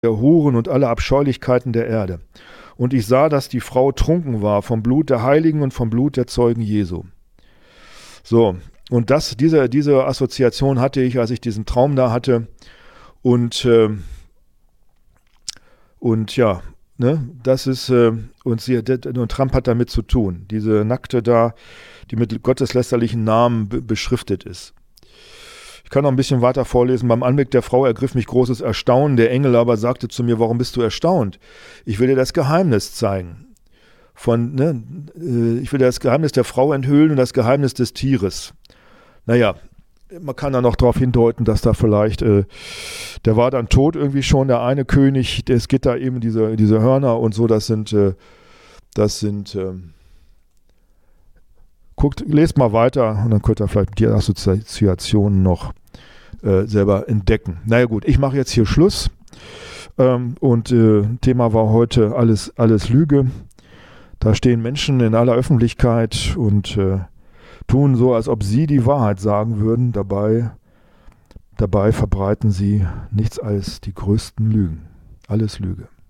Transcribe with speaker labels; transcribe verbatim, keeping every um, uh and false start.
Speaker 1: der Huren und alle Abscheulichkeiten der Erde. Und ich sah, dass die Frau trunken war vom Blut der Heiligen und vom Blut der Zeugen Jesu. So, und das, diese, diese Assoziation hatte ich, als ich diesen Traum da hatte. Und, äh, und ja, ne, das ist, äh, und, sie, und Trump hat damit zu tun. Diese Nackte da, die mit gotteslästerlichen Namen be beschriftet ist. Ich kann noch ein bisschen weiter vorlesen. Beim Anblick der Frau ergriff mich großes Erstaunen. Der Engel aber sagte zu mir, warum bist du erstaunt? Ich will dir das Geheimnis zeigen. Von, ne, ich will dir das Geheimnis der Frau enthüllen und das Geheimnis des Tieres. Naja, man kann da noch darauf hindeuten, dass da vielleicht, äh, der war dann tot irgendwie schon, der eine König, es geht da eben diese, diese Hörner und so, das sind, äh, das sind, äh, guckt, lest mal weiter und dann könnt ihr vielleicht die Assoziationen noch äh, selber entdecken. Naja gut, ich mache jetzt hier Schluss ähm, und äh, Thema war heute alles, alles Lüge. Da stehen Menschen in aller Öffentlichkeit und äh, tun so, als ob sie die Wahrheit sagen würden. Dabei, dabei verbreiten sie nichts als die größten Lügen. Alles Lüge.